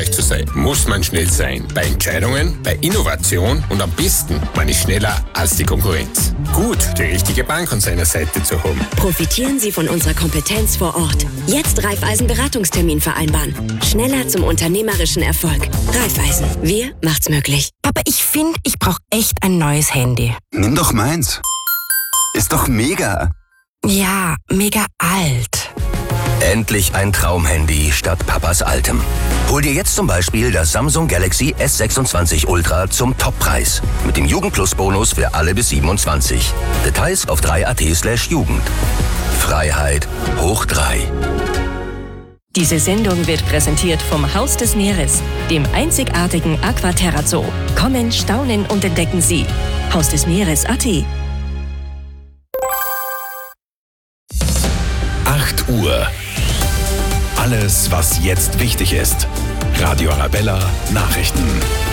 erfolgreich zu sein, muss man schnell sein. Bei Entscheidungen, bei Innovation und am besten, man ist schneller als die Konkurrenz. Gut, die richtige Bank an seiner Seite zu haben. Profitieren Sie von unserer Kompetenz vor Ort. Jetzt Raiffeisen-Beratungstermin vereinbaren. Schneller zum unternehmerischen Erfolg. Raiffeisen. Wir macht's möglich. Papa, ich finde, ich brauche echt ein neues Handy. Nimm doch meins. Ist doch mega. Ja, mega alt. Endlich ein Traumhandy statt Papas altem. Hol dir jetzt zum Beispiel das Samsung Galaxy S26 Ultra zum Toppreis. Mit dem Jugendplus-Bonus für alle bis 27. Details auf 3.at/Jugend. Freiheit hoch 3. Diese Sendung wird präsentiert vom Haus des Meeres, dem einzigartigen Aquaterra Zoo. Kommen, staunen und entdecken Sie. Haus des Meeres.at. 8 Uhr. Alles, was jetzt wichtig ist. Radio Arabella Nachrichten.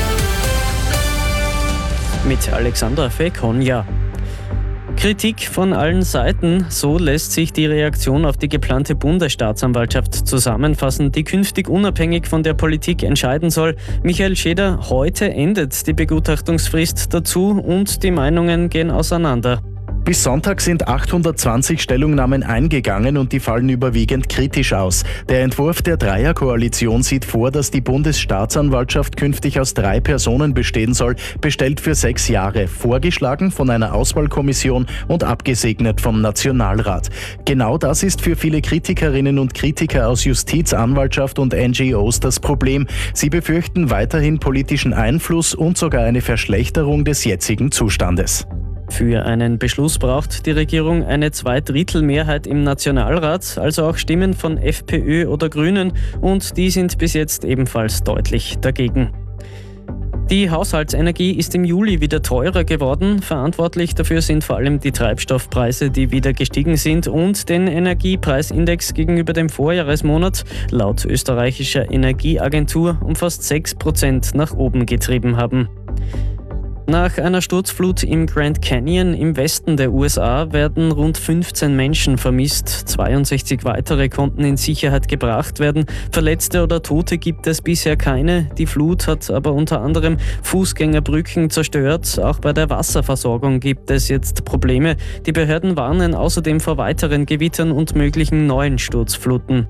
Mit Alexandra Fekonja. Kritik von allen Seiten, so lässt sich die Reaktion auf die geplante Bundesstaatsanwaltschaft zusammenfassen, die künftig unabhängig von der Politik entscheiden soll. Michael Scheder, heute endet die Begutachtungsfrist dazu und die Meinungen gehen auseinander. Bis Sonntag sind 820 Stellungnahmen eingegangen und die fallen überwiegend kritisch aus. Der Entwurf der Dreierkoalition sieht vor, dass die Bundesstaatsanwaltschaft künftig aus 3 Personen bestehen soll, bestellt für 6 Jahre, vorgeschlagen von einer Auswahlkommission und abgesegnet vom Nationalrat. Genau das ist für viele Kritikerinnen und Kritiker aus Justiz, Anwaltschaft und NGOs das Problem. Sie befürchten weiterhin politischen Einfluss und sogar eine Verschlechterung des jetzigen Zustandes. Für einen Beschluss braucht die Regierung eine 2/3 im Nationalrat, also auch Stimmen von FPÖ oder Grünen, und die sind bis jetzt ebenfalls deutlich dagegen. Die Haushaltsenergie ist im Juli wieder teurer geworden. Verantwortlich dafür sind vor allem die Treibstoffpreise, die wieder gestiegen sind, und den Energiepreisindex gegenüber dem Vorjahresmonat, laut österreichischer Energieagentur, um fast 6% nach oben getrieben haben. Nach einer Sturzflut im Grand Canyon im Westen der USA werden rund 15 Menschen vermisst. 62 weitere konnten in Sicherheit gebracht werden. Verletzte oder Tote gibt es bisher keine. Die Flut hat aber unter anderem Fußgängerbrücken zerstört. Auch bei der Wasserversorgung gibt es jetzt Probleme. Die Behörden warnen außerdem vor weiteren Gewittern und möglichen neuen Sturzfluten.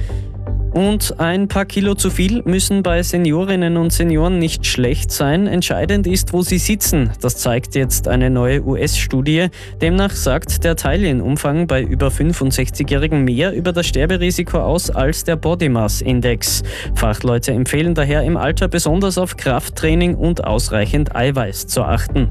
Und ein paar Kilo zu viel müssen bei Seniorinnen und Senioren nicht schlecht sein. Entscheidend ist, wo sie sitzen. Das zeigt jetzt eine neue US-Studie. Demnach sagt der Teilienumfang bei über 65-Jährigen mehr über das Sterberisiko aus als der Body Mass Index. Fachleute empfehlen daher im Alter besonders auf Krafttraining und ausreichend Eiweiß zu achten.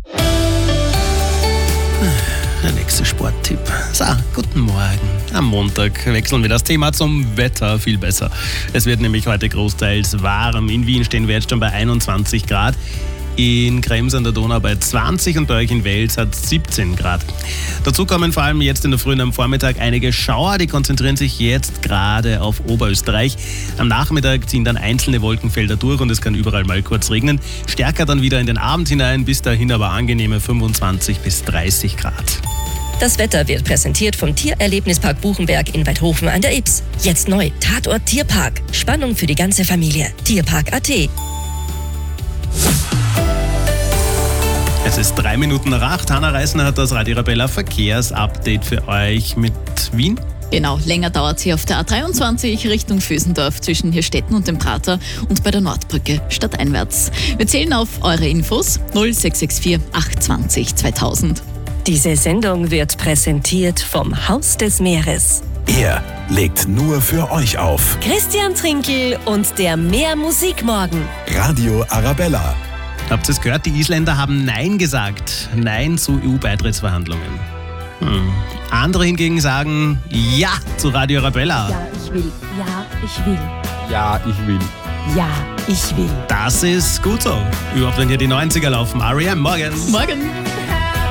Der nächste Sporttipp. So, guten Morgen. Am Montag wechseln wir das Thema zum Wetter, viel besser. Es wird nämlich heute großteils warm. In Wien stehen wir jetzt schon bei 21 Grad. In Krems an der Donau bei 20 und bei euch in Wels hat 17 Grad. Dazu kommen vor allem jetzt in der Früh und am Vormittag einige Schauer, die konzentrieren sich jetzt gerade auf Oberösterreich. Am Nachmittag ziehen dann einzelne Wolkenfelder durch und es kann überall mal kurz regnen. Stärker dann wieder in den Abend hinein, bis dahin aber angenehme 25 bis 30 Grad. Das Wetter wird präsentiert vom Tiererlebnispark Buchenberg in Weidhofen an der Ybbs. Jetzt neu, Tatort Tierpark. Spannung für die ganze Familie. Tierpark.at. Es ist 3 Minuten nach 8. Hanna Reisner hat das Radio Arabella Verkehrsupdate für euch mit Wien. Genau, länger dauert es hier auf der A23 Richtung Vösendorf zwischen Hirstetten und dem Prater und bei der Nordbrücke stadteinwärts. Wir zählen auf eure Infos 0664 820 2000. Diese Sendung wird präsentiert vom Haus des Meeres. Er legt nur für euch auf. Christian Trinkel und der Meermusikmorgen. Radio Arabella. Habt ihr es gehört? Die Isländer haben Nein gesagt. Nein zu EU-Beitrittsverhandlungen. Andere hingegen sagen Ja zu Radio Arabella. Ja, ich will. Ja, ich will. Ja, ich will. Ja, ich will. Das ist gut so. Überhaupt, wenn hier die 90er laufen. R.E.M. morgen. Morgen.